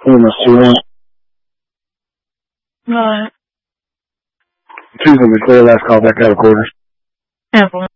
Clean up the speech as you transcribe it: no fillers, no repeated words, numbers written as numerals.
2-1. What? Choose them to clear last call back out of quarters. Apple.